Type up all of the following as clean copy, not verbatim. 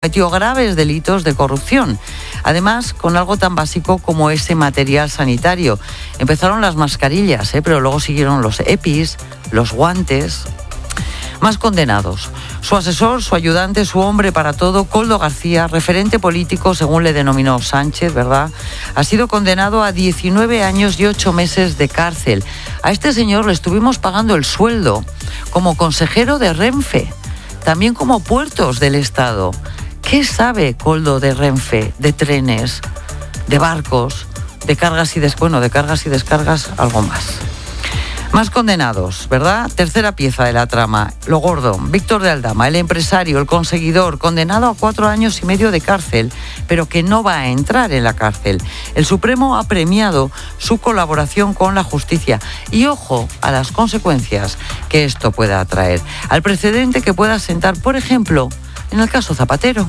cometió graves delitos de corrupción. Además, con algo tan básico como ese material sanitario. Empezaron las mascarillas, pero luego siguieron los EPIs, los guantes. Más condenados. Su asesor, su ayudante, su hombre para todo, Koldo García, referente político, según le denominó Sánchez, ¿verdad?, ha sido condenado a 19 años y 8 meses de cárcel. A este señor le estuvimos pagando el sueldo como consejero de Renfe, también como puertos del Estado. ¿Qué sabe Koldo de Renfe, de trenes, de barcos, de cargas y descargas, algo más? Más condenados, ¿verdad? Tercera pieza de la trama, lo gordo. Víctor de Aldama, el empresario, el conseguidor, condenado a 4 años y medio de cárcel, pero que no va a entrar en la cárcel. El Supremo ha premiado su colaboración con la justicia. Y ojo a las consecuencias que esto pueda traer. Al precedente que pueda sentar, por ejemplo, en el caso Zapatero.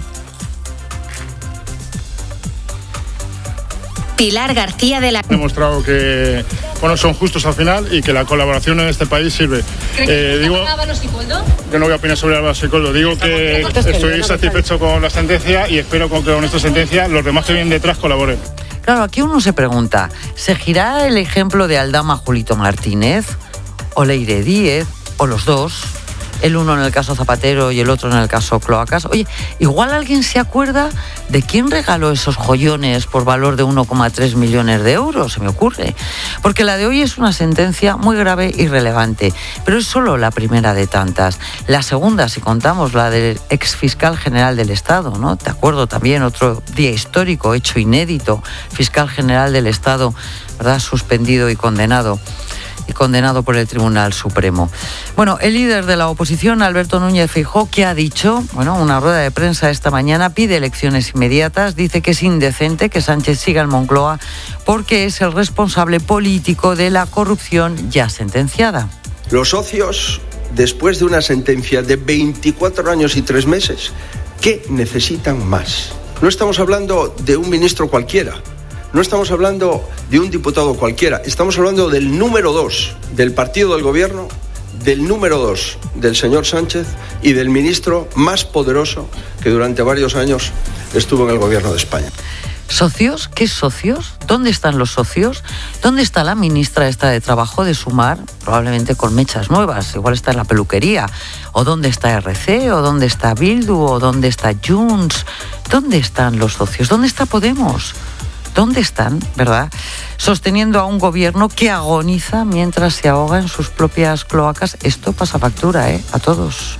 Pilar García de la... Ha demostrado que son justos al final y que la colaboración en este país sirve. Digo, Ábalos y Koldo? Yo no voy a opinar sobre Ábalos y Koldo. Digo que estoy satisfecho con la sentencia y espero que con esta sentencia los demás que vienen detrás colaboren. Claro, aquí uno se pregunta, ¿seguirá el ejemplo de Aldama Julito Martínez? ¿O Leire Díez? ¿O los dos? El uno en el caso Zapatero y el otro en el caso Cloacas. Oye, igual alguien se acuerda de quién regaló esos joyones por valor de 1,3 millones de euros, se me ocurre. Porque la de hoy es una sentencia muy grave y relevante, pero es solo la primera de tantas. La segunda, si contamos, la del exfiscal general del Estado, ¿no? Te acuerdo también, otro día histórico, hecho inédito, fiscal general del Estado, ¿verdad?, suspendido y condenado por el Tribunal Supremo. Bueno, el líder de la oposición, Alberto Núñez Feijóo, ¿qué ha dicho? Bueno, una rueda de prensa esta mañana, pide elecciones inmediatas, dice que es indecente que Sánchez siga en Moncloa porque es el responsable político de la corrupción ya sentenciada. Los socios, después de una sentencia de 24 años y 3 meses, ¿qué necesitan más? No estamos hablando de un ministro cualquiera. No estamos hablando de un diputado cualquiera, estamos hablando del número 2 del partido del gobierno, del número 2 del señor Sánchez y del ministro más poderoso que durante varios años estuvo en el gobierno de España. ¿Socios? ¿Qué socios? ¿Dónde están los socios? ¿Dónde está la ministra esta de Trabajo de Sumar? Probablemente con mechas nuevas, igual está en la peluquería. ¿O dónde está RC? ¿O dónde está Bildu? ¿O dónde está Junts? ¿Dónde están los socios? ¿Dónde está Podemos? ¿Dónde están, verdad? Sosteniendo a un gobierno que agoniza mientras se ahoga en sus propias cloacas. Esto pasa factura, a todos.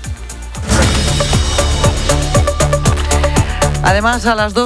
Además, a las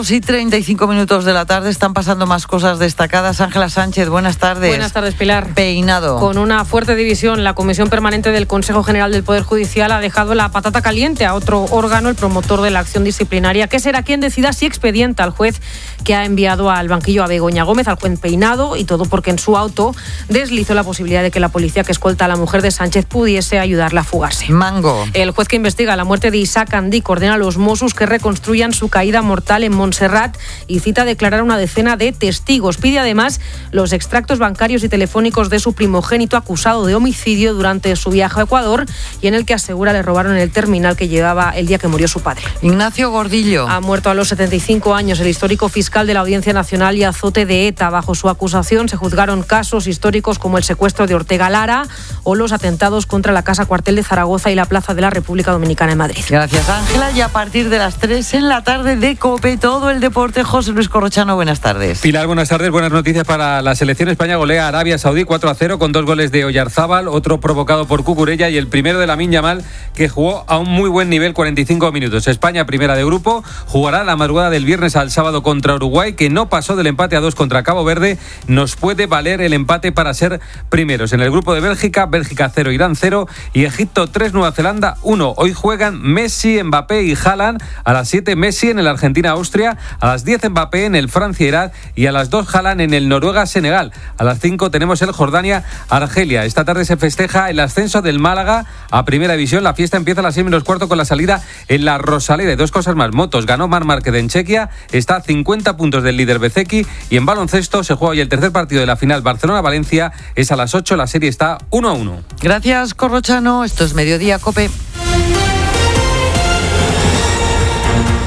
2:35 de la tarde están pasando más cosas destacadas. Ángela Sánchez, buenas tardes. Buenas tardes, Pilar. Peinado. Con una fuerte división, la Comisión Permanente del Consejo General del Poder Judicial ha dejado la patata caliente a otro órgano, el promotor de la acción disciplinaria, que será quien decida si expedienta al juez que ha enviado al banquillo a Begoña Gómez, al juez Peinado, y todo porque en su auto deslizó la posibilidad de que la policía que escolta a la mujer de Sánchez pudiese ayudarla a fugarse. Mango. El juez que investiga la muerte de Isaac Andí ordena a los Mossos que reconstruyan su caída mortal en Montserrat y cita a declarar una decena de testigos. Pide además los extractos bancarios y telefónicos de su primogénito acusado de homicidio durante su viaje a Ecuador y en el que asegura le robaron el terminal que llevaba el día que murió su padre. Ignacio Gordillo. Ha muerto a los 75 años el histórico fiscal de la Audiencia Nacional y azote de ETA. Bajo su acusación se juzgaron casos históricos como el secuestro de Ortega Lara o los atentados contra la Casa Cuartel de Zaragoza y la Plaza de la República Dominicana en Madrid. Gracias, Ángela. Y a partir de las 3 en la tarde de COPE, todo el deporte. José Luis Corrochano, buenas tardes. Pilar, buenas tardes. Buenas noticias para la selección. España golea a Arabia Saudí 4-0 con 2 goles de Oyarzábal, otro provocado por Cucurella y el primero de Lamine Yamal, que jugó a un muy buen nivel, 45 minutos. España, primera de grupo, jugará la madrugada del viernes al sábado contra Uruguay, que no pasó del empate a 2 contra Cabo Verde. Nos puede valer el empate para ser primeros. En el grupo de Bélgica 0, Irán 0 y Egipto 3, Nueva Zelanda 1. Hoy juegan Messi, Mbappé y Haaland. A las 7 Messi en el Argentina-Austria, a las 10 Mbappé en el Francia-Irak y a las 2 Haaland en el Noruega-Senegal. A las 5 tenemos el Jordania-Argelia. Esta tarde se festeja el ascenso del Málaga a Primera División. La fiesta empieza a las 6:15 con la salida en la Rosaleda. Y 2 cosas más. Motos, ganó Marc Márquez en Chequia, está a 50 puntos del líder Bezzecchi. Y en baloncesto se juega hoy el tercer partido de la final Barcelona-Valencia. Es a las 8, la serie está 1-1. Gracias, Corrochano. Esto es Mediodía COPE.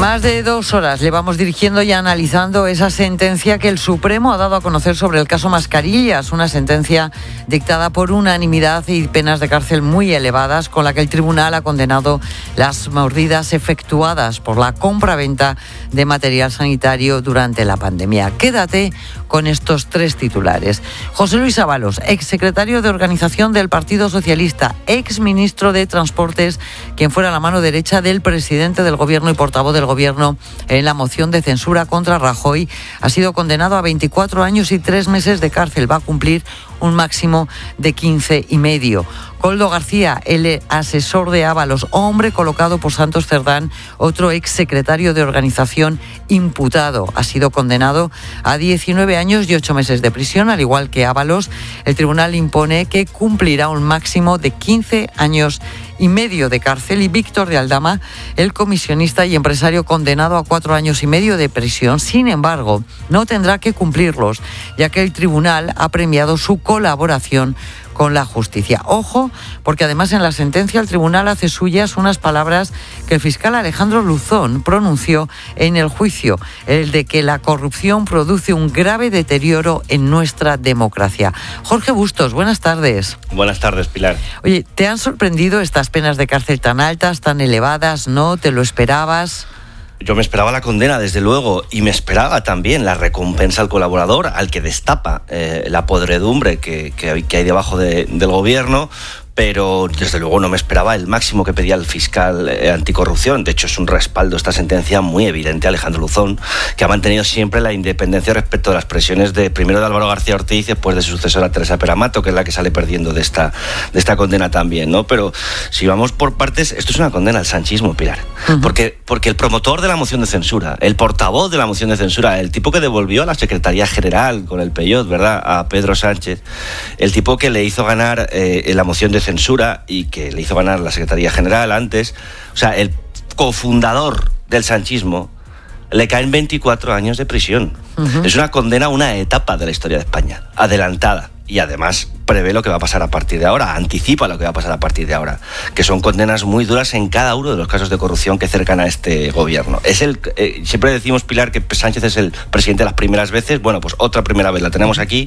Más de 2 horas llevamos dirigiendo y analizando esa sentencia que el Supremo ha dado a conocer sobre el caso Mascarillas, una sentencia dictada por unanimidad y penas de cárcel muy elevadas, con la que el tribunal ha condenado las mordidas efectuadas por la compraventa de material sanitario durante la pandemia. Quédate con estos 3 titulares. José Luis Ábalos, exsecretario de Organización del Partido Socialista, exministro de Transportes, quien fuera la mano derecha del presidente del Gobierno y portavoz del Gobierno en la moción de censura contra Rajoy, ha sido condenado a 24 años y 3 meses de cárcel. Va a cumplir un máximo de 15 y medio. Koldo García, el asesor de Ábalos, hombre colocado por Santos Cerdán, otro exsecretario de Organización imputado, ha sido condenado a 19 años y 8 meses de prisión, al igual que Ábalos. El tribunal impone que cumplirá un máximo de 15 años y medio de cárcel, y Víctor de Aldama, el comisionista y empresario, condenado a 4 años y medio de prisión. Sin embargo, no tendrá que cumplirlos, ya que el tribunal ha premiado su colaboración con la justicia. Ojo, porque además en la sentencia el tribunal hace suyas unas palabras que el fiscal Alejandro Luzón pronunció en el juicio, el de que la corrupción produce un grave deterioro en nuestra democracia. Jorge Bustos, buenas tardes. Buenas tardes, Pilar. Oye, ¿te han sorprendido estas penas de cárcel tan altas, tan elevadas? ¿No? ¿Te lo esperabas? Yo me esperaba la condena, desde luego, y me esperaba también la recompensa al colaborador, al que destapa la podredumbre que hay debajo del gobierno, pero desde luego no me esperaba el máximo que pedía el fiscal anticorrupción. De hecho, es un respaldo esta sentencia muy evidente a Alejandro Luzón, que ha mantenido siempre la independencia respecto de las presiones primero de Álvaro García Ortiz y después de su sucesora Teresa Peramato, que es la que sale perdiendo de esta condena también, ¿no? Pero si vamos por partes, esto es una condena al sanchismo, Pilar. Uh-huh. Porque el promotor de la moción de censura, el portavoz de la moción de censura, el tipo que devolvió a la Secretaría General con el Peyot, ¿verdad?, a Pedro Sánchez, el tipo que le hizo ganar la moción de censura y que le hizo ganar la Secretaría General antes, o sea, el cofundador del sanchismo, le caen 24 años de prisión. Uh-huh. Es una condena a una etapa de la historia de España, adelantada, y además prevé lo que va a pasar a partir de ahora, anticipa lo que va a pasar a partir de ahora, que son condenas muy duras en cada uno de los casos de corrupción que cercan a este gobierno. Siempre decimos, Pilar, que Sánchez es el presidente de las primeras veces. Bueno, pues otra primera vez la tenemos aquí.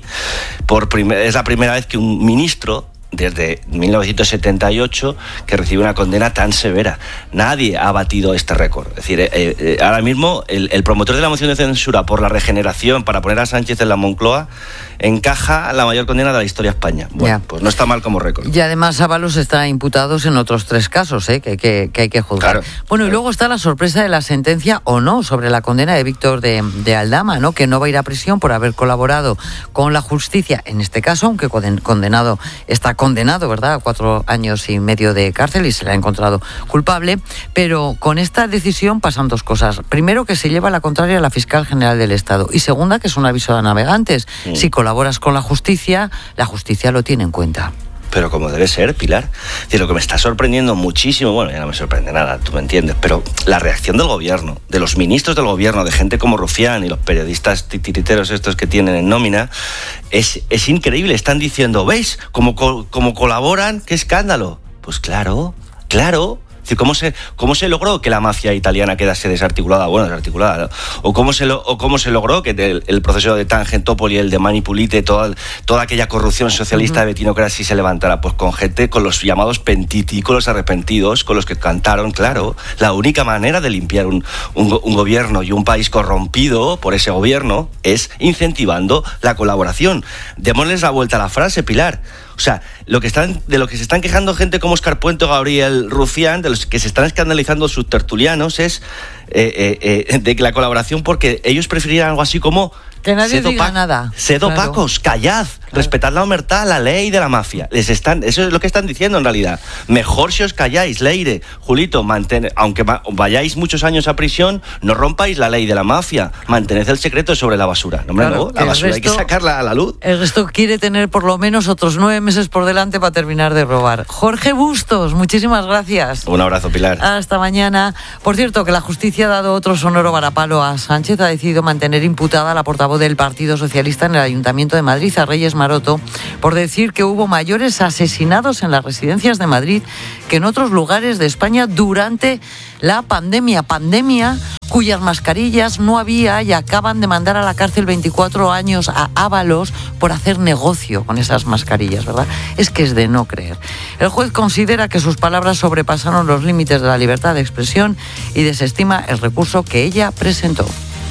Es la primera vez que un ministro, desde 1978, que recibe una condena tan severa. Nadie ha batido este récord. Es decir, ahora mismo el promotor de la moción de censura por la regeneración para poner a Sánchez en la Moncloa encaja la mayor condena de la historia de España. Bueno, pues no está mal como récord. Y además Ábalos está imputado en otros 3 casos que hay que juzgar. Claro, bueno, y luego está la sorpresa de la sentencia o no sobre la condena de Víctor de Aldama, ¿no?, que no va a ir a prisión por haber colaborado con la justicia, en este caso, aunque está condenado, ¿verdad?, a 4 años y medio de cárcel y se le ha encontrado culpable. Pero con esta decisión pasan 2 cosas. Primero, que se lleva la contraria a la fiscal general del Estado, y segunda, que es un aviso a navegantes. Sí. Si colaboras con la justicia lo tiene en cuenta. Pero como debe ser, Pilar. Es decir, lo que me está sorprendiendo muchísimo, bueno, ya no me sorprende nada, tú me entiendes, pero la reacción del gobierno, de los ministros del gobierno, de gente como Rufián y los periodistas titiriteros estos que tienen en nómina, es increíble. Están diciendo, ¿veis cómo colaboran? ¡Qué escándalo! Pues claro. Es decir, ¿cómo se logró que la mafia italiana quedase desarticulada? Bueno, desarticulada. ¿O cómo se logró que el proceso de Tangentopoli, el de Manipulite, toda aquella corrupción socialista de Bettino Craxi se levantara? Pues con gente, con los llamados pentiti, con los arrepentidos, con los que cantaron, claro. La única manera de limpiar un gobierno y un país corrompido por ese gobierno es incentivando la colaboración. Démosles la vuelta a la frase, Pilar. O sea, de lo que se están quejando gente como Óscar Puente o Gabriel Rufián, de los que se están escandalizando sus tertulianos, es de la colaboración, porque ellos preferían algo así como que nadie diga nada. Sed opacos, callad, respetad la omertad, la ley de la mafia. Eso es lo que están diciendo en realidad. Mejor si os calláis, Leire, Julito, aunque vayáis muchos años a prisión, no rompáis la ley de la mafia, mantened el secreto sobre la basura. No, claro, la basura hay que sacarla a la luz. El resto quiere tener por lo menos otros 9 meses por delante para terminar de robar. Jorge Bustos, muchísimas gracias. Un abrazo, Pilar. Hasta mañana. Por cierto, que la justicia ha dado otro sonoro varapalo a Sánchez. Ha decidido mantener imputada a la portavoz del Partido Socialista en el Ayuntamiento de Madrid, a Reyes Maroto por decir que hubo mayores asesinados en las residencias de Madrid que en otros lugares de España durante la pandemia cuyas mascarillas no había y acaban de mandar a la cárcel 24 años a Ábalos por hacer negocio con esas mascarillas, ¿verdad? Es que es de no creer. El juez considera que sus palabras sobrepasaron los límites de la libertad de expresión y desestima el recurso que ella presentó.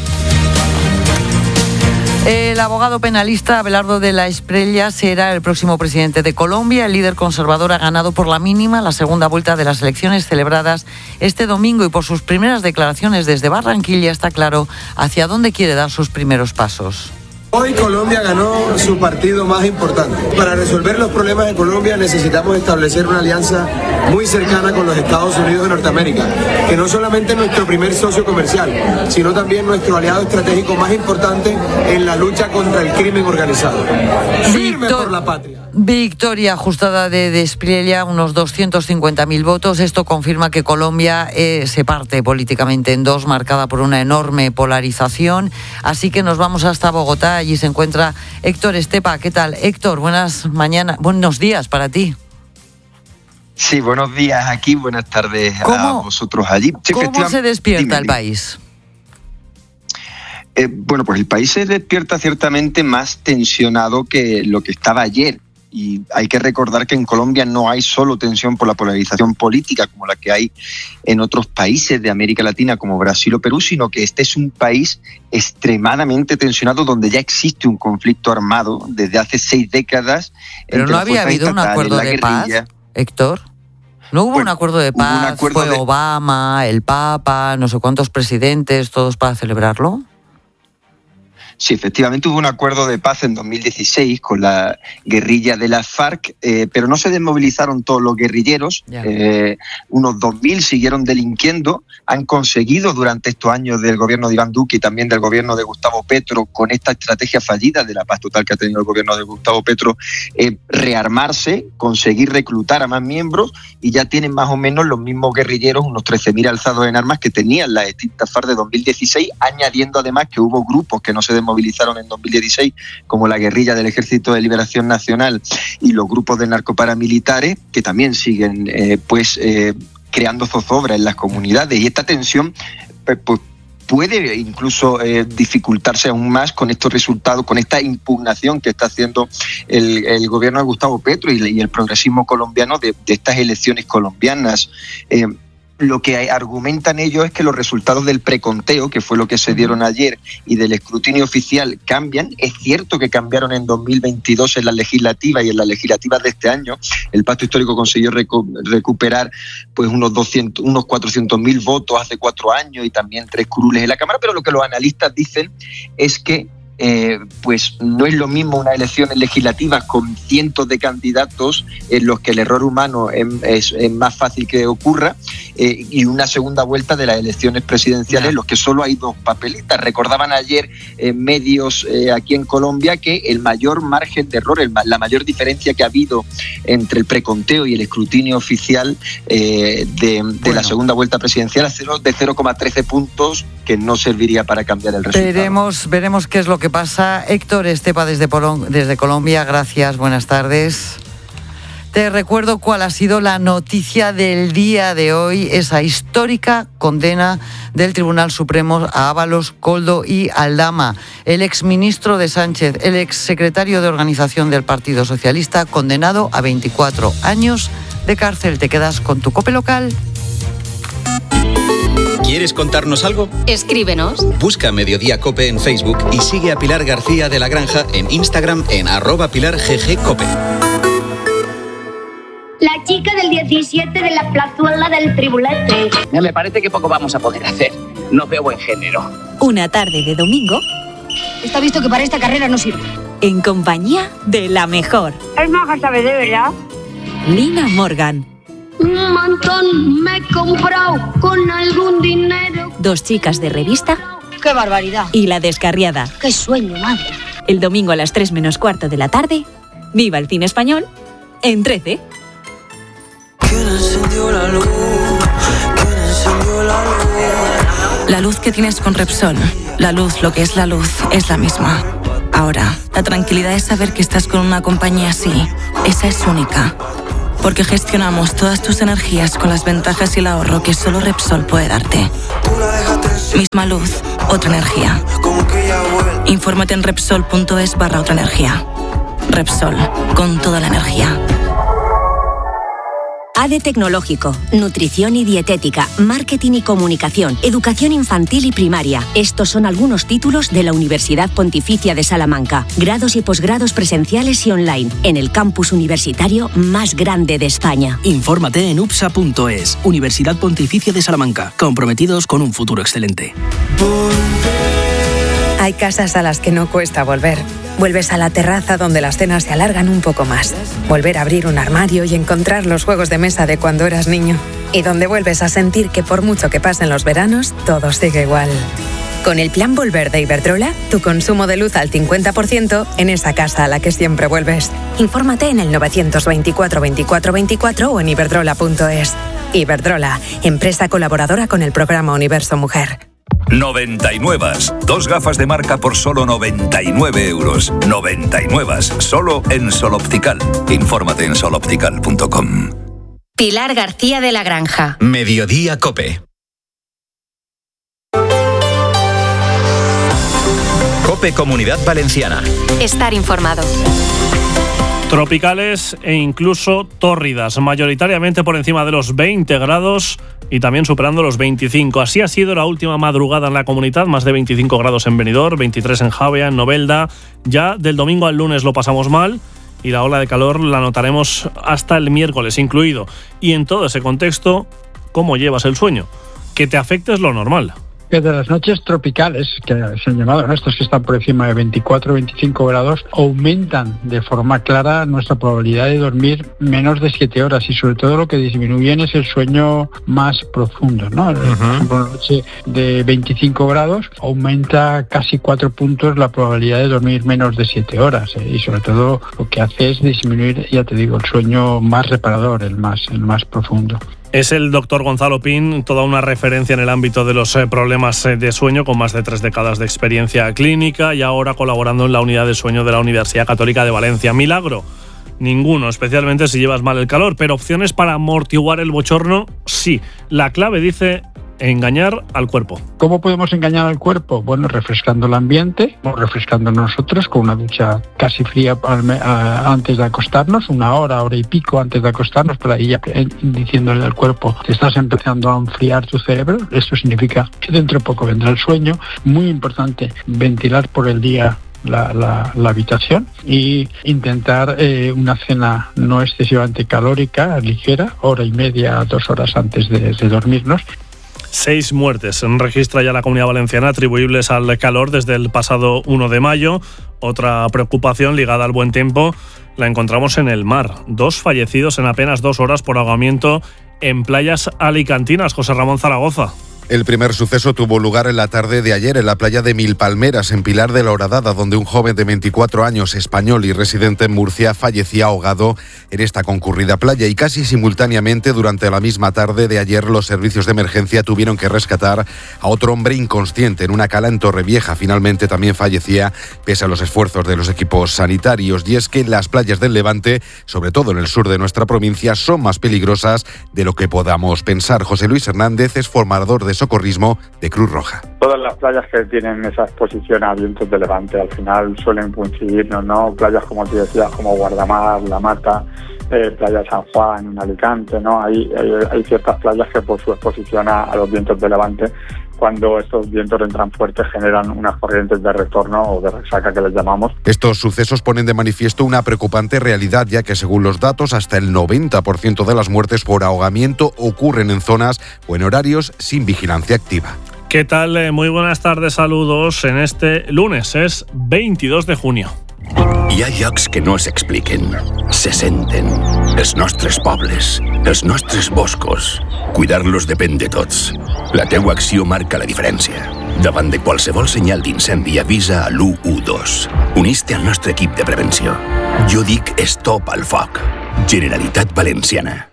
El abogado penalista Abelardo de la Espriella será el próximo presidente de Colombia. El líder conservador ha ganado por la mínima la segunda vuelta de las elecciones celebradas este domingo y por sus primeras declaraciones desde Barranquilla está claro hacia dónde quiere dar sus primeros pasos. Hoy Colombia ganó su partido más importante. Para resolver los problemas de Colombia necesitamos establecer una alianza muy cercana con los Estados Unidos de Norteamérica, que no solamente es nuestro primer socio comercial, sino también nuestro aliado estratégico más importante en la lucha contra el crimen organizado. Firme por la patria. Victoria ajustada de Espriella, unos 250.000 votos. Esto confirma que Colombia se parte políticamente en dos, marcada por una enorme polarización. Así que nos vamos hasta Bogotá. Allí se encuentra Héctor Estepa. ¿Qué tal, Héctor? Buenos días para ti. Sí, buenos días aquí, buenas tardes a vosotros allí. Sí, ¿Cómo se despierta el país? Bueno, pues el país se despierta ciertamente más tensionado que lo que estaba ayer. Y hay que recordar que en Colombia no hay solo tensión por la polarización política como la que hay en otros países de América Latina como Brasil o Perú, sino que este es un país extremadamente tensionado donde ya existe un conflicto armado desde hace 6 décadas. Pero no había habido un acuerdo de paz, Héctor. ¿No hubo un acuerdo de paz? Fue Obama, el Papa, no sé cuántos presidentes, todos para celebrarlo. Sí, efectivamente hubo un acuerdo de paz en 2016 con la guerrilla de las FARC, pero no se desmovilizaron todos los guerrilleros. Unos 2.000 siguieron delinquiendo. Han conseguido durante estos años del gobierno de Iván Duque y también del gobierno de Gustavo Petro, con esta estrategia fallida de la paz total que ha tenido el gobierno de Gustavo Petro, rearmarse, conseguir reclutar a más miembros y ya tienen más o menos los mismos guerrilleros, unos 13.000 alzados en armas que tenían las extintas FARC de 2016, añadiendo además que hubo grupos que no se movilizaron en 2016, como la guerrilla del Ejército de Liberación Nacional y los grupos de narcoparamilitares, que también siguen creando zozobra en las comunidades. Y esta tensión pues puede incluso dificultarse aún más con estos resultados, con esta impugnación que está haciendo el gobierno de Gustavo Petro y el progresismo colombiano de estas elecciones colombianas. Lo que argumentan ellos es que los resultados del preconteo, que fue lo que se dieron ayer, y del escrutinio oficial cambian. Es cierto que cambiaron en 2022 en la legislativa y en las legislativas de este año. El Pacto Histórico consiguió recuperar pues unos 400.000 votos hace 4 años y también 3 curules en la Cámara, pero lo que los analistas dicen es que pues no es lo mismo unas elecciones legislativas con cientos de candidatos en los que el error humano es más fácil que ocurra y una segunda vuelta de las elecciones presidenciales en los que solo hay 2 papeletas. Recordaban ayer medios aquí en Colombia que el mayor margen de error, la mayor diferencia que ha habido entre el preconteo y el escrutinio oficial de la segunda vuelta presidencial es de 0,13 puntos, que no serviría para cambiar el resultado. Veremos qué es lo que pasa. Héctor Estepa desde Colombia, gracias, buenas tardes. Te recuerdo cuál ha sido la noticia del día de hoy, esa histórica condena del Tribunal Supremo a Ábalos, Koldo y Aldama. El exministro de Sánchez, el exsecretario de Organización del Partido Socialista, condenado a 24 años de cárcel. Te quedas con tu COPE local. ¿Quieres contarnos algo? Escríbenos. Busca Mediodía COPE en Facebook y sigue a Pilar García de la Granja en Instagram en @PilarGGCope. La chica del 17 de la plazuela del Tribulete. Me parece que poco vamos a poder hacer. No veo buen género. Una tarde de domingo. Está visto que para esta carrera no sirve. En compañía de la mejor. Es maja, sabe de verdad. Lina Morgan. Un montón me he comprado con algún dinero. 2 chicas de revista. ¡Qué barbaridad! Y La Descarriada. ¡Qué sueño, madre! El domingo a las 3 menos cuarto de la tarde. Viva el cine español en 13. ¿Quién encendió la luz? ¿Quién encendió la luz? La luz que tienes con Repsol. La luz, lo que es la luz, es la misma. Ahora, la tranquilidad es saber que estás con una compañía así. Esa es única. Porque gestionamos todas tus energías con las ventajas y el ahorro que solo Repsol puede darte. Misma luz, otra energía. Infórmate en Repsol.es/otra energía. Repsol, con toda la energía. ADE Tecnológico, Nutrición y Dietética, Marketing y Comunicación, Educación Infantil y Primaria. Estos son algunos títulos de la Universidad Pontificia de Salamanca. Grados y posgrados presenciales y online, en el campus universitario más grande de España. Infórmate en upsa.es, Universidad Pontificia de Salamanca, comprometidos con un futuro excelente. Hay casas a las que no cuesta volver. Vuelves a la terraza donde las cenas se alargan un poco más. Volver a abrir un armario y encontrar los juegos de mesa de cuando eras niño. Y donde vuelves a sentir que por mucho que pasen los veranos, todo sigue igual. Con el Plan Volver de Iberdrola, tu consumo de luz al 50% en esa casa a la que siempre vuelves. Infórmate en el 924 24 24 o en iberdrola.es. Iberdrola, empresa colaboradora con el programa Universo Mujer. 99. 2 gafas de marca por solo 99 euros. 99. Solo en Sol Optical. Infórmate en soloptical.com. Pilar García de la Granja. Mediodía Cope. Cope Comunidad Valenciana. Estar informado. Tropicales e incluso tórridas, mayoritariamente por encima de los 20 grados y también superando los 25. Así ha sido la última madrugada en la comunidad, más de 25 grados en Benidorm, 23 en Javea, en Novelda. Ya del domingo al lunes lo pasamos mal y la ola de calor la notaremos hasta el miércoles incluido. Y en todo ese contexto, ¿cómo llevas el sueño? Que te afecte es lo normal. Que de las noches tropicales, que se han llamado, ¿no? Estos que están por encima de 24-25 grados, aumentan de forma clara nuestra probabilidad de dormir menos de 7 horas y sobre todo lo que disminuyen es el sueño más profundo, ¿no? Por ejemplo, una noche de 25 grados aumenta casi 4 puntos la probabilidad de dormir menos de 7 horas y sobre todo lo que hace es disminuir, ya te digo, el sueño más reparador, el más profundo. Es el doctor Gonzalo Pin, toda una referencia en el ámbito de los problemas de sueño, con más de 3 décadas de experiencia clínica y ahora colaborando en la unidad de sueño de la Universidad Católica de Valencia. Milagro, ninguno, especialmente si llevas mal el calor, pero opciones para amortiguar el bochorno, sí. La clave, dice, engañar al cuerpo. ¿Cómo podemos engañar al cuerpo? Bueno, refrescando el ambiente, o refrescando nosotros con una ducha casi fría antes de acostarnos, 1 hora, hora y pico antes de acostarnos, para ir diciéndole al cuerpo que estás empezando a enfriar tu cerebro. Esto significa que dentro de poco vendrá el sueño. Muy importante, ventilar por el día la habitación y intentar una cena no excesivamente calórica, ligera, 1:30 a 2 horas antes de dormirnos. 6 muertes registra ya la Comunidad Valenciana atribuibles al calor desde el pasado 1 de mayo. Otra preocupación ligada al buen tiempo la encontramos en el mar. 2 fallecidos en apenas 2 horas por ahogamiento en playas alicantinas. José Ramón Zaragoza. El primer suceso tuvo lugar en la tarde de ayer en la playa de Milpalmeras, en Pilar de la Horadada, donde un joven de 24 años, español y residente en Murcia, fallecía ahogado en esta concurrida playa. Y casi simultáneamente, durante la misma tarde de ayer, los servicios de emergencia tuvieron que rescatar a otro hombre inconsciente en una cala en Torrevieja. Finalmente también fallecía, pese a los esfuerzos de los equipos sanitarios. Y es que las playas del Levante, sobre todo en el sur de nuestra provincia, son más peligrosas de lo que podamos pensar. José Luis Hernández es formador de socorrismo de Cruz Roja. Todas las playas que tienen esa exposición a vientos de levante al final suelen coincidirnos, ¿no? Playas, como te decía, como Guardamar, La Mata, Playa San Juan, en Alicante, ¿no? Hay ciertas playas que por su exposición a los vientos de levante, cuando estos vientos entran fuertes, generan unas corrientes de retorno o de resaca que les llamamos. Estos sucesos ponen de manifiesto una preocupante realidad, ya que según los datos, hasta el 90% de las muertes por ahogamiento ocurren en zonas o en horarios sin vigilancia activa. ¿Qué tal? Muy buenas tardes, saludos. En este lunes es 22 de junio. Hi ha llocs que no s'expliquen, se senten. Els nostres pobles, els nostres boscos. Cuidar-los depèn de tots. La teua acció marca la diferència. Davant de qualsevol senyal d'incendi, avisa a l'112. Unís-te al nostre equip de prevenció. Jo dic stop al foc. Generalitat Valenciana.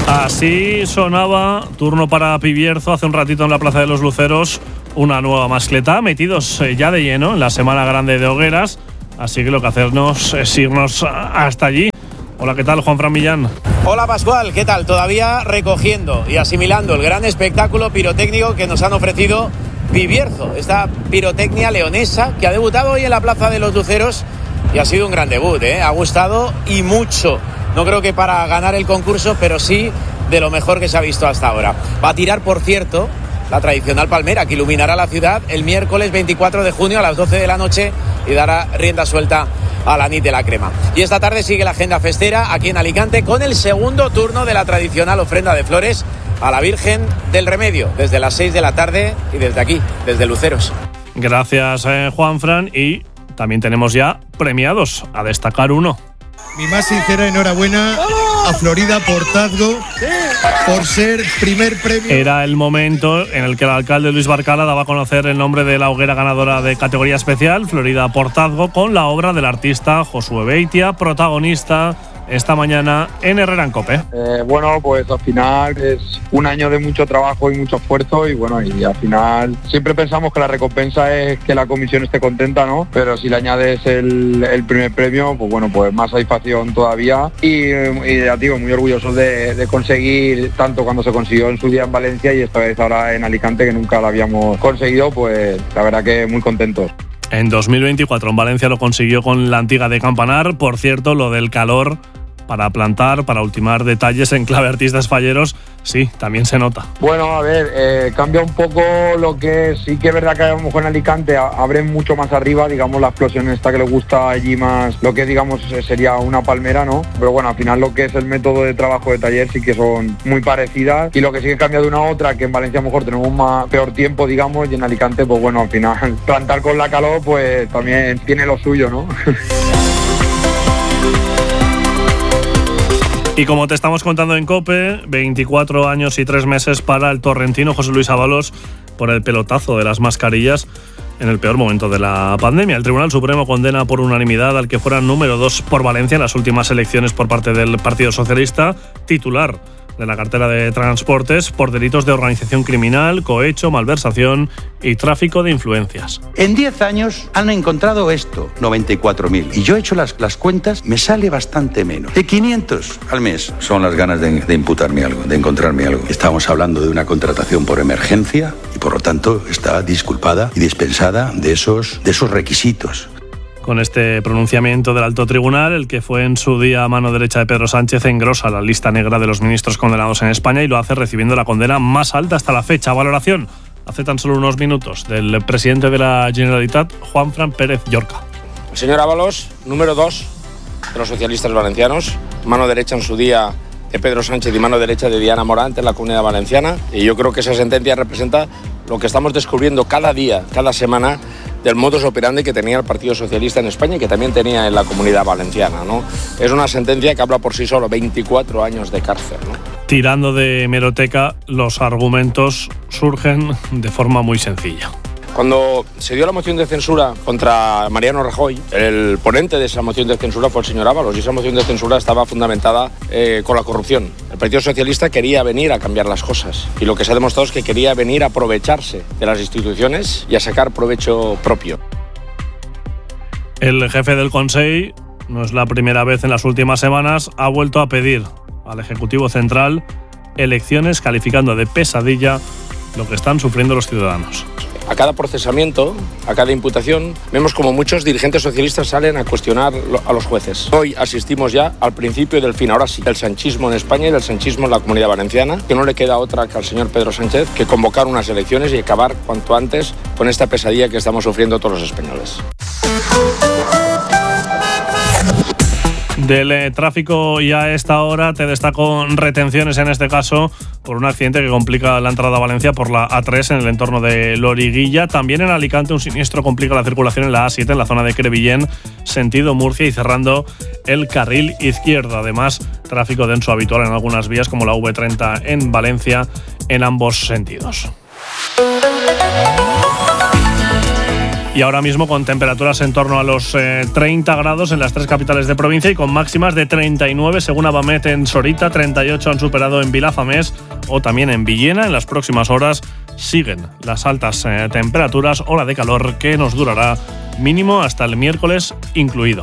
Así sonaba, turno para Pibierzo hace un ratito en la Plaza de los Luceros, una nueva mascleta, metidos ya de lleno en la Semana Grande de Hogueras, así que lo que hacernos es irnos hasta allí. Hola, ¿qué tal, Juanfran Millán? Hola, Pascual, ¿qué tal? Todavía recogiendo y asimilando el gran espectáculo pirotécnico que nos han ofrecido Pibierzo, esta pirotecnia leonesa que ha debutado hoy en la Plaza de los Luceros y ha sido un gran debut, ha gustado y mucho. No creo que para ganar el concurso, pero sí de lo mejor que se ha visto hasta ahora. Va a tirar, por cierto, la tradicional palmera que iluminará la ciudad el miércoles 24 de junio a las 12 de la noche y dará rienda suelta a la nit de la crema. Y esta tarde sigue la agenda festera aquí en Alicante con el segundo turno de la tradicional ofrenda de flores a la Virgen del Remedio, desde las 6 de la tarde y desde aquí, desde Luceros. Gracias, Juanfran. Y también tenemos ya premiados, a destacar uno. Mi más sincera enhorabuena a Florida Portazgo por ser primer premio. Era el momento en el que el alcalde Luis Barcala daba a conocer el nombre de la hoguera ganadora de categoría especial, Florida Portazgo, con la obra del artista Josué Beitia, protagonista esta mañana en Herrera en Cope. Bueno, pues al final es un año de mucho trabajo y mucho esfuerzo y bueno, y al final siempre pensamos que la recompensa es que la comisión esté contenta, ¿no? Pero si le añades el primer premio, pues bueno, pues más satisfacción todavía y ya digo, muy orgullosos de conseguir tanto cuando se consiguió en su día en Valencia y esta vez ahora en Alicante, que nunca lo habíamos conseguido, pues la verdad que muy contentos. En 2024 en Valencia lo consiguió con la Antiga de Campanar. Por cierto, lo del calor para plantar, para ultimar detalles en clave artistas falleros, sí, también se nota. Bueno, a ver, cambia un poco lo que sí que es verdad que a lo mejor en Alicante abren mucho más arriba, digamos, la explosión esta que le gusta allí más, lo que digamos sería una palmera, ¿no? Pero bueno, al final lo que es el método de trabajo de taller sí que son muy parecidas y lo que sí que cambia de una a otra, que en Valencia a lo mejor tenemos peor tiempo, digamos, y en Alicante, pues bueno, al final plantar con la calor pues también tiene lo suyo, ¿no? Y como te estamos contando en COPE, 24 años y 3 meses para el torrentino José Luis Ábalos por el pelotazo de las mascarillas en el peor momento de la pandemia. El Tribunal Supremo condena por unanimidad al que fuera número 2 por Valencia en las últimas elecciones por parte del Partido Socialista, titular de la cartera de transportes, por delitos de organización criminal, cohecho, malversación y tráfico de influencias. En 10 años han encontrado esto, 94.000. Y yo he hecho las cuentas, me sale bastante menos. De 500 al mes. Son las ganas de imputarme algo, de encontrarme algo. Estamos hablando de una contratación por emergencia y por lo tanto está disculpada y dispensada de esos requisitos. Con este pronunciamiento del alto tribunal, el que fue en su día mano derecha de Pedro Sánchez, engrosa la lista negra de los ministros condenados en España y lo hace recibiendo la condena más alta hasta la fecha. Valoración, hace tan solo unos minutos, del presidente de la Generalitat, Juanfran Pérez Llorca. El señor Ábalos, número 2 de los socialistas valencianos, mano derecha en su día de Pedro Sánchez y mano derecha de Diana Morant en la Comunidad Valenciana. Y yo creo que esa sentencia representa lo que estamos descubriendo cada día, cada semana, del modus operandi que tenía el Partido Socialista en España y que también tenía en la Comunidad Valenciana, ¿no? Es una sentencia que habla por sí solo, 24 años de cárcel, ¿no? Tirando de hemeroteca, los argumentos surgen de forma muy sencilla. Cuando se dio la moción de censura contra Mariano Rajoy, el ponente de esa moción de censura fue el señor Ábalos, y esa moción de censura estaba fundamentada con la corrupción. El Partido Socialista quería venir a cambiar las cosas y lo que se ha demostrado es que quería venir a aprovecharse de las instituciones y a sacar provecho propio. El jefe del Consell, no es la primera vez en las últimas semanas, ha vuelto a pedir al Ejecutivo Central elecciones, calificando de pesadilla lo que están sufriendo los ciudadanos. A cada procesamiento, a cada imputación, vemos como muchos dirigentes socialistas salen a cuestionar a los jueces. Hoy asistimos ya al principio del fin, ahora sí, del sanchismo en España y del sanchismo en la Comunidad Valenciana, que no le queda otra que al señor Pedro Sánchez que convocar unas elecciones y acabar cuanto antes con esta pesadilla que estamos sufriendo todos los españoles. Del tráfico y a esta hora te destaco retenciones en este caso por un accidente que complica la entrada a Valencia por la A3 en el entorno de Loriguilla. También en Alicante un siniestro complica la circulación en la A7 en la zona de Crevillén, sentido Murcia, y cerrando el carril izquierdo. Además, tráfico denso habitual en algunas vías como la V30 en Valencia en ambos sentidos. y ahora mismo con temperaturas en torno a los 30 grados en las 3 capitales de provincia y con máximas de 39 según Abamet en Sorita, 38 han superado en Vilafamés o también en Villena. En las próximas horas siguen las altas temperaturas, ola de calor que nos durará mínimo hasta el miércoles incluido.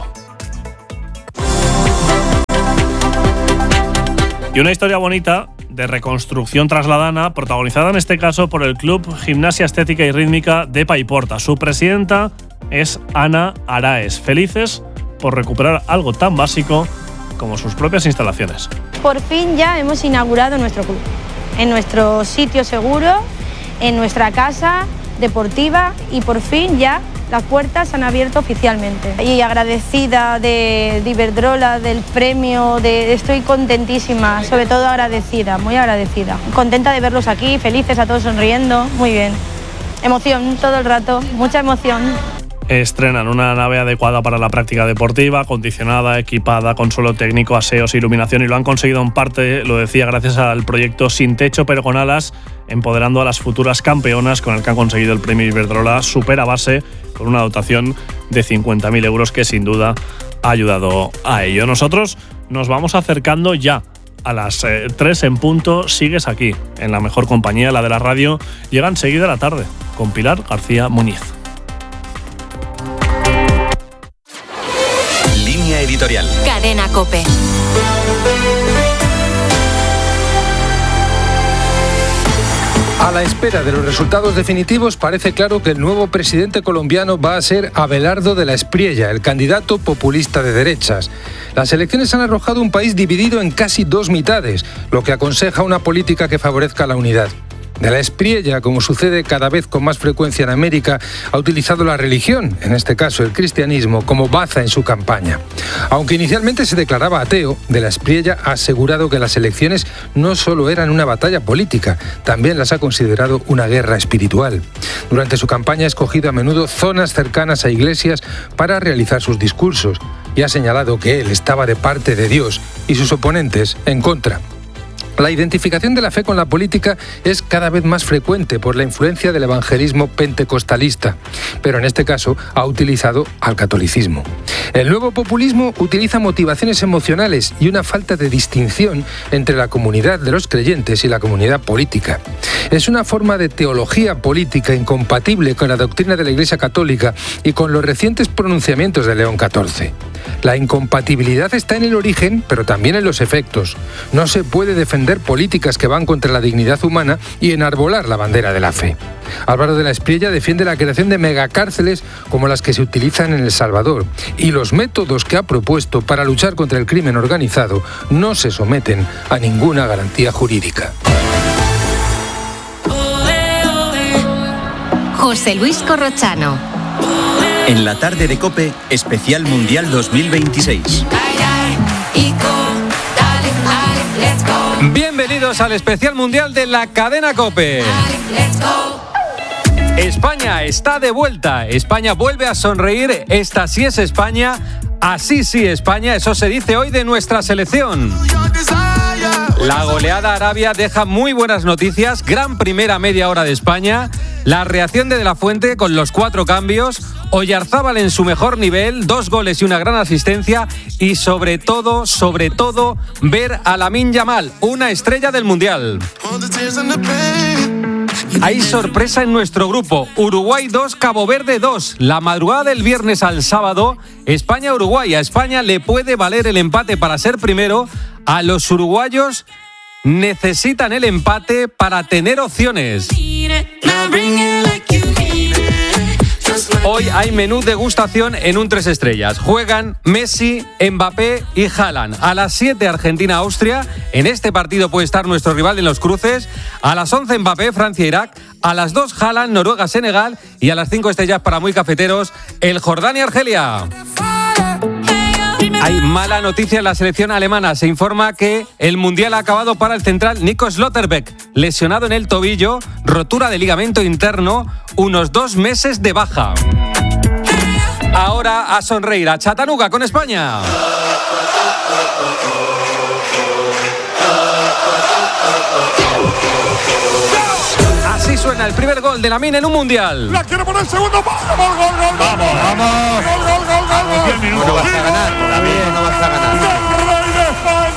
Y una historia bonita de reconstrucción trasladana, protagonizada en este caso por el Club Gimnasia Estética y Rítmica de Paiporta. Su presidenta es Ana Araes. Felices por recuperar algo tan básico como sus propias instalaciones. Por fin ya hemos inaugurado nuestro club, en nuestro sitio seguro, en nuestra casa deportiva, y por fin ya las puertas se han abierto oficialmente. Y agradecida de Iberdrola, del premio, estoy contentísima, sobre todo agradecida, muy agradecida. Contenta de verlos aquí, felices, a todos sonriendo, muy bien. Emoción todo el rato, mucha emoción. Estrenan una nave adecuada para la práctica deportiva, acondicionada, equipada con suelo técnico, aseos, iluminación, y lo han conseguido en parte, lo decía, gracias al proyecto Sin Techo pero con Alas, empoderando a las futuras campeonas, con el que han conseguido el premio Iberdrola Supera Base, con una dotación de 50.000 euros que sin duda ha ayudado a ello. Nosotros nos vamos acercando ya a las 3 en punto. Sigues aquí, en la mejor compañía, la de la radio. Llega enseguida la tarde, con Pilar García Muñiz. Línea editorial. Cadena COPE. A la espera de los resultados definitivos, parece claro que el nuevo presidente colombiano va a ser Abelardo de la Espriella, el candidato populista de derechas. Las elecciones han arrojado un país dividido en casi 2 mitades, lo que aconseja una política que favorezca la unidad. De la Espriella, como sucede cada vez con más frecuencia en América, ha utilizado la religión, en este caso el cristianismo, como baza en su campaña. Aunque inicialmente se declaraba ateo, de la Espriella ha asegurado que las elecciones no solo eran una batalla política, también las ha considerado una guerra espiritual. Durante su campaña ha escogido a menudo zonas cercanas a iglesias para realizar sus discursos y ha señalado que él estaba de parte de Dios y sus oponentes en contra. La identificación de la fe con la política es cada vez más frecuente por la influencia del evangelismo pentecostalista, pero en este caso ha utilizado al catolicismo. El nuevo populismo utiliza motivaciones emocionales y una falta de distinción entre la comunidad de los creyentes y la comunidad política. Es una forma de teología política incompatible con la doctrina de la Iglesia Católica y con los recientes pronunciamientos de León XIV. La incompatibilidad está en el origen, pero también en los efectos. No se puede defender políticas que van contra la dignidad humana y enarbolar la bandera de la fe. Álvaro de la Espriella defiende la creación de megacárceles como las que se utilizan en El Salvador, y los métodos que ha propuesto para luchar contra el crimen organizado no se someten a ninguna garantía jurídica. José Luis Corrochano. En la tarde de COPE, especial Mundial 2026. Bienvenidos al especial Mundial de la cadena COPE. España está de vuelta. España vuelve a sonreír. Esta sí es España. Así sí España. Eso se dice hoy de nuestra selección. La goleada a Arabia deja muy buenas noticias. Gran primera media hora de España. La reacción de la Fuente con los 4 cambios. Oyarzábal en su mejor nivel, 2 goles y una gran asistencia. Y sobre todo, ver a Lamine Yamal, una estrella del Mundial. Hay sorpresa en nuestro grupo. Uruguay 2, Cabo Verde 2. La madrugada del viernes al sábado, España-Uruguay. A España le puede valer el empate para ser primero. A los uruguayos necesitan el empate para tener opciones. Hoy hay menú degustación en un 3 estrellas. Juegan Messi, Mbappé y Haaland. A las 7 Argentina-Austria. En este partido puede estar nuestro rival en los cruces. A las 11 Mbappé, Francia-Irak. A las 2 Haaland, Noruega-Senegal. Y a las 5 estrellas para muy cafeteros, el Jordania-Argelia. Hay mala noticia en la selección alemana. Se informa que el Mundial ha acabado para el central Nico Schlotterbeck, lesionado en el tobillo, rotura de ligamento interno, unos 2 meses de baja. Ahora a sonreír a Chattanooga con España. Así suena Suena el primer gol de Lamine en un mundial. La quiere poner el segundo. Gol. Vamos. Gol. 10 minutos. No vas a ganar, todavía no vas a ganar. ¡El rey de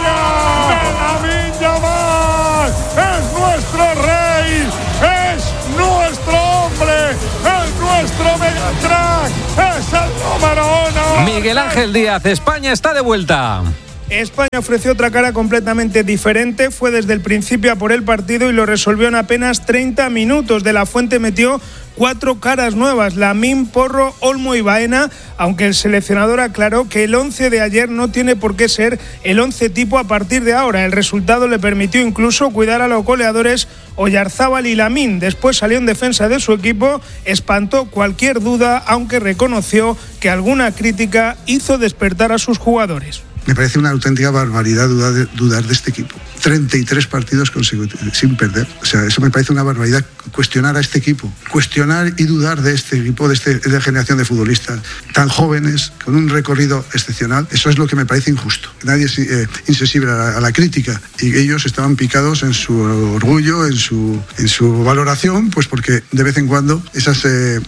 España! Lamine Yamal es nuestro rey, es nuestro hombre, es nuestro mega crack, es el número 1. Miguel Ángel Díaz, España está de vuelta. España ofreció otra cara completamente diferente, fue desde el principio a por el partido y lo resolvió en apenas 30 minutos. De la Fuente metió 4 caras nuevas, Lamine, Porro, Olmo y Baena, aunque el seleccionador aclaró que el 11 de ayer no tiene por qué ser el 11 tipo a partir de ahora. El resultado le permitió incluso cuidar a los goleadores Oyarzábal y Lamine. Después salió en defensa de su equipo, espantó cualquier duda, aunque reconoció que alguna crítica hizo despertar a sus jugadores. Me parece una auténtica barbaridad dudar de este equipo. 33 partidos consecutivos sin perder. O sea, eso me parece una barbaridad. Cuestionar a este equipo. Cuestionar y dudar de este equipo, de esta generación de futbolistas tan jóvenes, con un recorrido excepcional. Eso es lo que me parece injusto. Nadie es insensible a la crítica. Y ellos estaban picados en su orgullo, en su valoración, pues porque de vez en cuando esos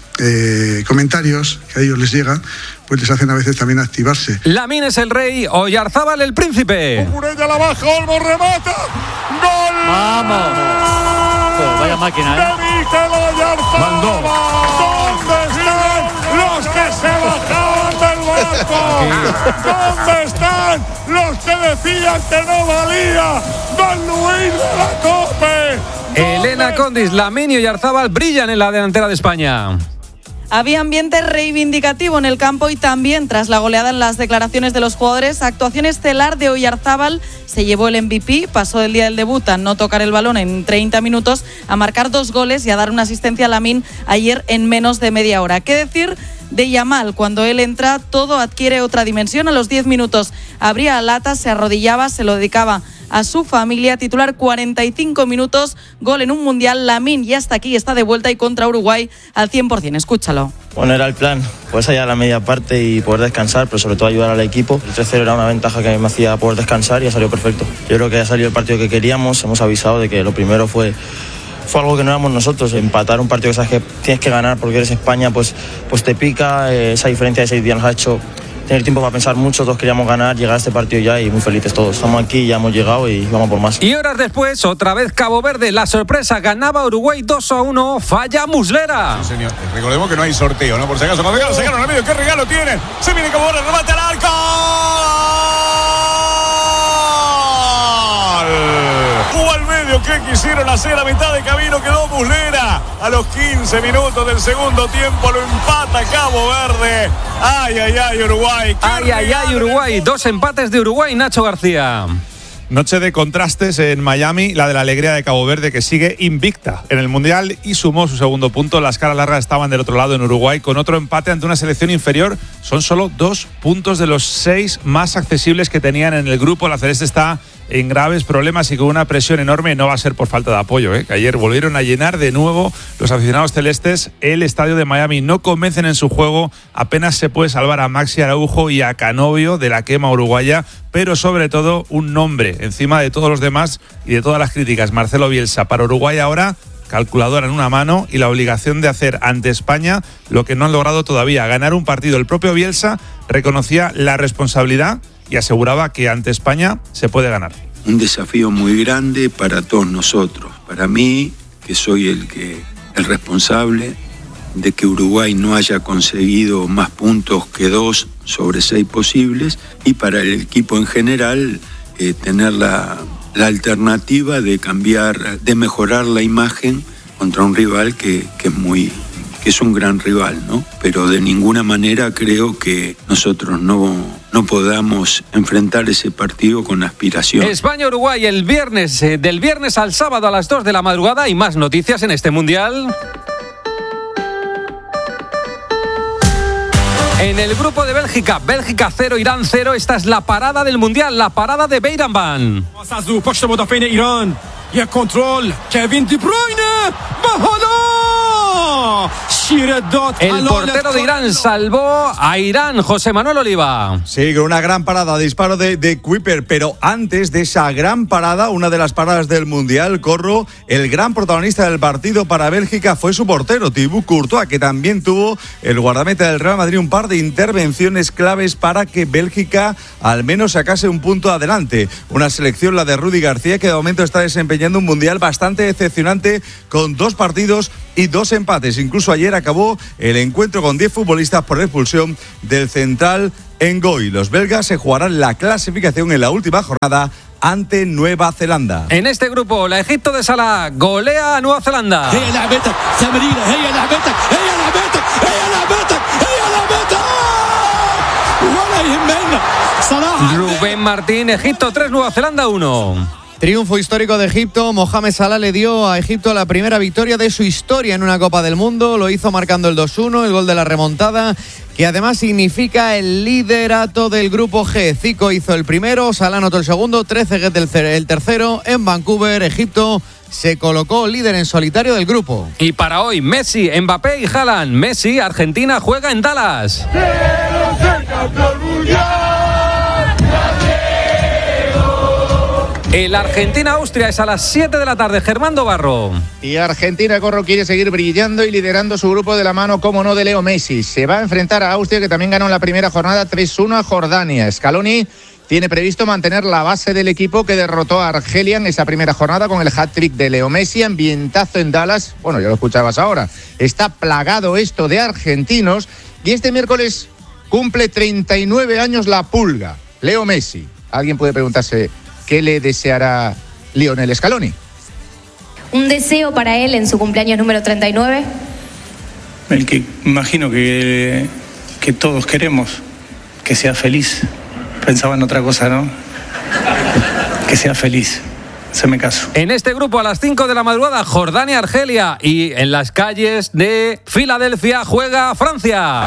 comentarios que a ellos les llegan, pues les hacen a veces también activarse. Lamine es el rey, Oyarzábal el príncipe. Cucurella la baja, Olmo remata. ¡Gol! ¡Vamos! Oh, vaya máquina, ¡De Mikel Oyarzábal! ¿Dónde están los que se bajaban del barco? ¿Dónde están los que decían que no valía Don Luis de la Cope? Elena Condis, Lamine y Oyarzábal brillan en la delantera de España. Había ambiente reivindicativo en el campo y también tras la goleada en las declaraciones de los jugadores. Actuación estelar de Oyarzábal, se llevó el MVP, pasó del día del debut a no tocar el balón en 30 minutos, a marcar 2 goles y a dar una asistencia a Lamine ayer en menos de media hora. ¿Qué decir de Yamal? Cuando él entra todo adquiere otra dimensión. A los 10 minutos abría latas, se arrodillaba, se lo dedicaba a su familia. Titular 45 minutos, gol en un mundial. Lamine ya está aquí, está de vuelta y contra Uruguay al 100%. Escúchalo. Bueno, era el plan, pues allá a la media parte y poder descansar, pero sobre todo ayudar al equipo. El 3-0 era una ventaja que me hacía poder descansar y ha salido perfecto. Yo creo que ha salido el partido que queríamos. Hemos avisado de que lo primero fue algo que no éramos nosotros. Empatar un partido que sabes que tienes que ganar porque eres España, pues te pica. Esa diferencia de 6 días nos ha hecho tener tiempo para pensar mucho. Todos queríamos ganar, llegar a este partido ya y muy felices todos. Estamos aquí, ya hemos llegado y vamos por más. Y horas después, otra vez Cabo Verde. La sorpresa, ganaba Uruguay 2-1, falla Muslera. Sí, señor. Recordemos que no hay sorteo, ¿no? Por si acaso, cuando se ganan al medio, ¿qué regalo tienen? Se viene Cabo Verde, remate al arco. Jugó al medio, ¿qué quisieron hacer? A mitad de camino quedó Muslera. A los 15 minutos del segundo tiempo lo empata Cabo Verde. Ay, Uruguay. Ay, Uruguay. 2 empates de Uruguay, Nacho García. Noche de contrastes en Miami, la de la alegría de Cabo Verde, que sigue invicta en el Mundial y sumó su segundo punto. Las caras largas estaban del otro lado en Uruguay con otro empate ante una selección inferior. Son solo 2 puntos de los 6 más accesibles que tenían en el grupo. La Celeste está en graves problemas y con una presión enorme. No va a ser por falta de apoyo, que ayer volvieron a llenar de nuevo los aficionados celestes el estadio de Miami. No convencen en su juego, apenas se puede salvar a Maxi Araujo y a Canovio de la quema uruguaya, pero sobre todo un nombre encima de todos los demás y de todas las críticas. Marcelo Bielsa. Para Uruguay ahora, calculadora en una mano y la obligación de hacer ante España lo que no han logrado todavía, ganar un partido. El propio Bielsa reconocía la responsabilidad y aseguraba que ante España se puede ganar. Un desafío muy grande para todos nosotros. Para mí, que soy el responsable de que Uruguay no haya conseguido más puntos que 2 sobre 6 posibles, y para el equipo en general tener la alternativa de cambiar, de mejorar la imagen contra un rival que es un gran rival, ¿no? Pero de ninguna manera creo que nosotros no podamos enfrentar ese partido con aspiración. España-Uruguay el viernes, del viernes al sábado a las 2 de la madrugada. Y más noticias en este Mundial. En el grupo de Bélgica 0, Irán 0. Esta es la parada del Mundial, la parada de Beiranban. پشت مدافعین ایران یک کنترل کوین دی بروینه و حالا El portero de Irán salvó a Irán, José Manuel Oliva. Sí, con una gran parada, disparo de Kuiper, pero antes de esa gran parada, una de las paradas del Mundial, Corro, el gran protagonista del partido para Bélgica fue su portero, Thibaut Courtois, que también tuvo el guardameta del Real Madrid un par de intervenciones claves para que Bélgica al menos sacase un punto adelante. Una selección, la de Rudi García, que de momento está desempeñando un Mundial bastante decepcionante, con 2 partidos y 2 empates. Incluso ayer acabó el encuentro con 10 futbolistas por expulsión del central Ngoy. Los belgas se jugarán la clasificación en la última jornada ante Nueva Zelanda. En este grupo, la Egipto de Salah golea a Nueva Zelanda. Rubén Martín, Egipto 3, Nueva Zelanda 1. Triunfo histórico de Egipto. Mohamed Salah le dio a Egipto la primera victoria de su historia en una Copa del Mundo. Lo hizo marcando el 2-1, el gol de la remontada, que además significa el liderato del grupo G. Zico hizo el primero, Salah anotó el segundo, Trezeguet el tercero. En Vancouver, Egipto se colocó líder en solitario del grupo. Y para hoy, Messi, Mbappé y Haaland. Messi, Argentina juega en Dallas. El Argentina-Austria es a las 7 de la tarde. Germán Barro. Y Argentina, Corro, quiere seguir brillando y liderando su grupo de la mano, como no, de Leo Messi. Se va a enfrentar a Austria, que también ganó en la primera jornada 3-1 a Jordania. Scaloni tiene previsto mantener la base del equipo que derrotó a Argelia en esa primera jornada con el hat-trick de Leo Messi. Ambientazo en Dallas. Bueno, ya lo escuchabas ahora. Está plagado esto de argentinos. Y este miércoles cumple 39 años la pulga, Leo Messi. Alguien puede preguntarse, ¿qué le deseará Lionel Scaloni? ¿Un deseo para él en su cumpleaños número 39? El que imagino que todos queremos, que sea feliz. Pensaba en otra cosa, ¿no? Que sea feliz. Se me caso. En este grupo a las 5 de la madrugada, Jordania-Argelia. Y en las calles de Filadelfia juega Francia.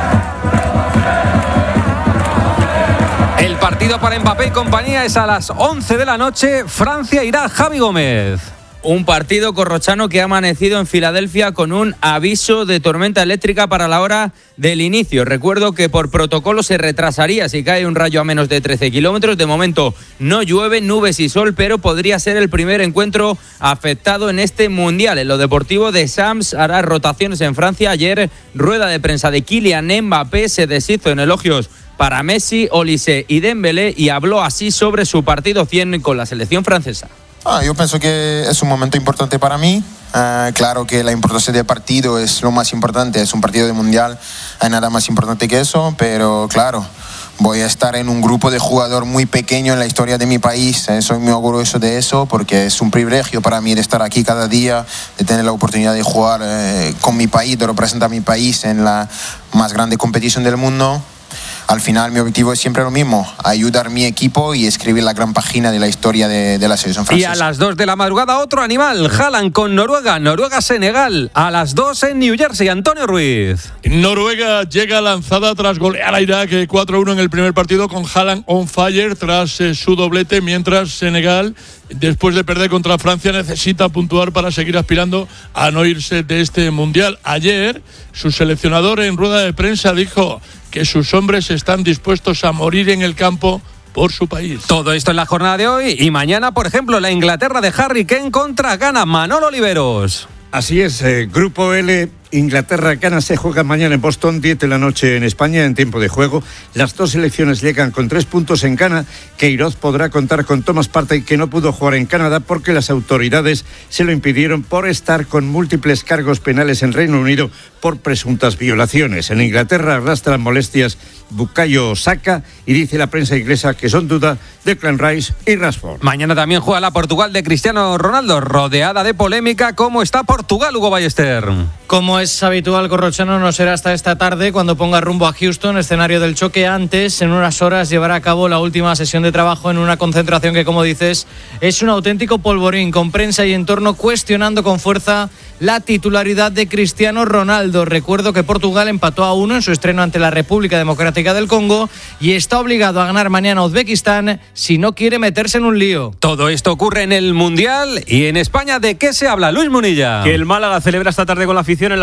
El partido para Mbappé y compañía es a las 11 de la noche. Francia-Irak, Javi Gómez. Un partido corrochano que ha amanecido en Filadelfia con un aviso de tormenta eléctrica para la hora del inicio. Recuerdo que por protocolo se retrasaría si cae un rayo a menos de 13 kilómetros. De momento no llueve, nubes y sol, pero podría ser el primer encuentro afectado en este Mundial. En lo deportivo, de Sams hará rotaciones en Francia. Ayer, rueda de prensa de Kylian Mbappé, se deshizo en elogios para Messi, Olise y Dembélé y habló así sobre su partido 100 con la selección francesa. Yo pienso que es un momento importante para mí. Claro que la importancia del partido es lo más importante, es un partido de mundial, hay nada más importante que eso, pero claro, voy a estar en un grupo de jugadores muy pequeño en la historia de mi país. Soy muy orgulloso de eso porque es un privilegio para mí de estar aquí cada día, de tener la oportunidad de jugar con mi país, de representar mi país en la más grande competición del mundo. Al final mi objetivo es siempre lo mismo, ayudar a mi equipo y escribir la gran página de la historia de la selección francesa. Y a las 2 de la madrugada otro animal, Haaland con Noruega, Noruega-Senegal, a las 2 en New Jersey, Antonio Ruiz. Noruega llega lanzada tras golear a Irak 4-1 en el primer partido, con Haaland on fire tras su doblete, mientras Senegal, después de perder contra Francia, necesita puntuar para seguir aspirando a no irse de este Mundial. Ayer, su seleccionador en rueda de prensa dijo que sus hombres están dispuestos a morir en el campo por su país. Todo esto en la jornada de hoy y mañana, por ejemplo, la Inglaterra de Harry Kane contra Ghana. Manolo Oliveros. Así es, Grupo L, Inglaterra-Ghana se juega mañana en Boston, 10 de la noche en España, en tiempo de juego. Las dos selecciones llegan con 3 puntos en Ghana. Queiroz podrá contar con Thomas Partey, que no pudo jugar en Canadá porque las autoridades se lo impidieron por estar con múltiples cargos penales en Reino Unido por presuntas violaciones. En Inglaterra arrastran molestias Bukayo Saka y dice la prensa inglesa que son duda Declan Rice y Rashford. Mañana también juega la Portugal de Cristiano Ronaldo, rodeada de polémica. ¿Cómo está Portugal, Hugo Ballester? Como es habitual, Corrochano, no será hasta esta tarde cuando ponga rumbo a Houston, escenario del choque. Antes, en unas horas, llevará a cabo la última sesión de trabajo en una concentración que, como dices, es un auténtico polvorín, con prensa y entorno cuestionando con fuerza la titularidad de Cristiano Ronaldo. Recuerdo que Portugal empató a 1 en su estreno ante la República Democrática del Congo y está obligado a ganar mañana a Uzbekistán si no quiere meterse en un lío. Todo esto ocurre en el Mundial y en España. ¿De qué se habla, Luis Munilla? Que el Málaga celebra esta tarde con la afición en la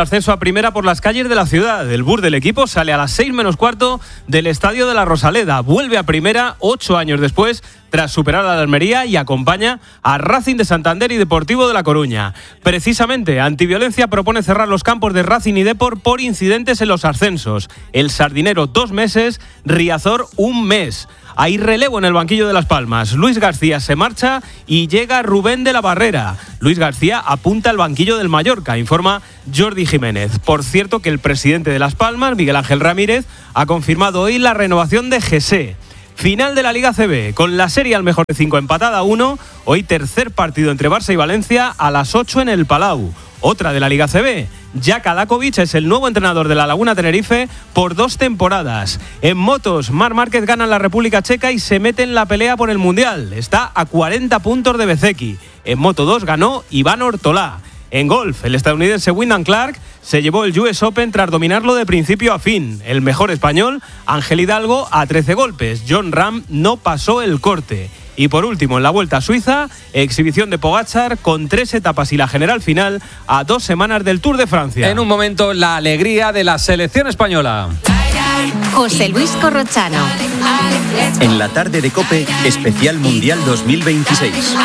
ascenso a primera por las calles de la ciudad. El bus del equipo sale a las 6 menos cuarto del estadio de la Rosaleda. Vuelve a primera 8 años después, tras superar a la Almería, y acompaña a Racing de Santander y Deportivo de La Coruña. Precisamente, Antiviolencia propone cerrar los campos de Racing y Depor por incidentes en los ascensos. El Sardinero 2 meses, Riazor 1 mes. Hay relevo en el banquillo de Las Palmas. Luis García se marcha y llega Rubén de la Barrera. Luis García apunta al banquillo del Mallorca, informa Jordi Jiménez. Por cierto, que el presidente de Las Palmas, Miguel Ángel Ramírez, ha confirmado hoy la renovación de José. Final de la Liga CB, con la serie al mejor de 5 empatada a 1. Hoy tercer partido entre Barça y Valencia a las 8 en el Palau. Otra de la Liga CB. Jack Adakovic es el nuevo entrenador de la Laguna Tenerife por 2 temporadas. En motos, Marc Márquez gana en la República Checa y se mete en la pelea por el Mundial. Está a 40 puntos de Bezzecchi. En Moto 2 ganó Iván Ortolá. En golf, el estadounidense Wyndham Clark se llevó el US Open tras dominarlo de principio a fin. El mejor español, Ángel Hidalgo, a 13 golpes. Jon Rahm no pasó el corte. Y por último, en la Vuelta a Suiza, exhibición de Pogačar con 3 etapas y la general final a 2 semanas del Tour de Francia. En un momento, la alegría de la selección española. José Luis Corrochano. En la tarde de COPE, especial Mundial 2026.